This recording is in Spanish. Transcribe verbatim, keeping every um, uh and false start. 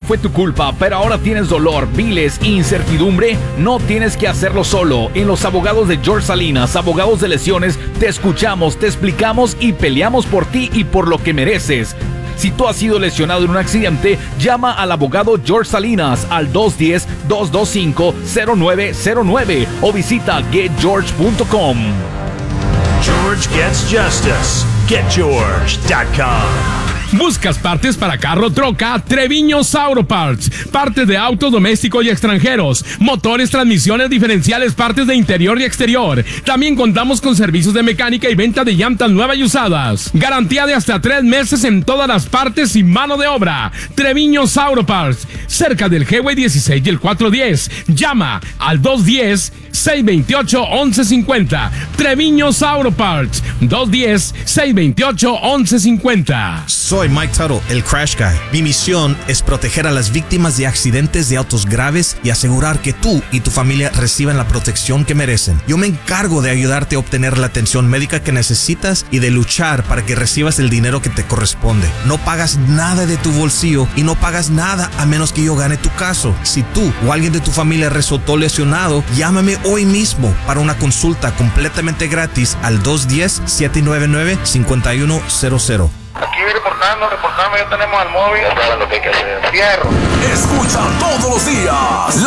fue tu culpa, pero ahora tienes dolor, viles e incertidumbre. No tienes que hacerlo solo. En los abogados de George Salinas, abogados de lesiones, te escuchamos, te explicamos y peleamos por ti y por lo que mereces. Si tú has sido lesionado en un accidente, llama al abogado George Salinas al dos uno cero, dos dos cinco, cero nueve cero nueve o visita get george punto com. George Gets Justice. get george dot com. ¿Buscas partes para carro, troca? Treviño Sauro Parts. Partes de autos domésticos y extranjeros. Motores, transmisiones, diferenciales, partes de interior y exterior. También contamos con servicios de mecánica y venta de llantas nuevas y usadas. Garantía de hasta tres meses en todas las partes y mano de obra. Treviño Sauro Parts. Cerca del Highway dieciséis y el cuatrocientos diez. Llama al dos uno cero, seis dos ocho, once cincuenta. Treviño Sauro Parts. dos uno cero, seis dos ocho, once cincuenta. Soy Mike Tuttle, el Crash Guy. Mi misión es proteger a las víctimas de accidentes de autos graves y asegurar que tú y tu familia reciban la protección que merecen. Yo me encargo de ayudarte a obtener la atención médica que necesitas y de luchar para que recibas el dinero que te corresponde. No pagas nada de tu bolsillo y no pagas nada a menos que yo gane tu caso. Si tú o alguien de tu familia resultó lesionado, llámame hoy mismo para una consulta completamente gratis al dos uno cero, siete nueve nueve, cinco uno cero cero. Aquí reportando, reportando, ya tenemos al móvil. Ya saben lo que hay que hacer. Fierro. Escucha todos los días